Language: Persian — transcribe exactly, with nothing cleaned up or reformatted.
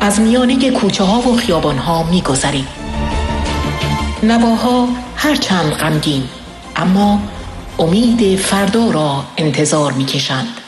از میانه کوچه ها و خیابان ها می گذریم. نواها هرچند غمگین اما امید فردا را انتظار می کشند.